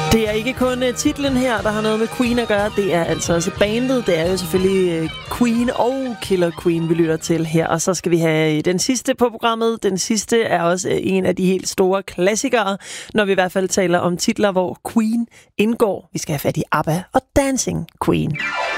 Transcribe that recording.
Det er ikke kun titlen her, der har noget med Queen at gøre. Det er altså også bandet. Det er jo selvfølgelig Queen og Killer Queen, vi lytter til her. Og så skal vi have den sidste på programmet. Den sidste er også en af de helt store klassikere, når vi i hvert fald taler om titler, hvor Queen indgår. Vi skal have fat i ABBA og Dancing Queen.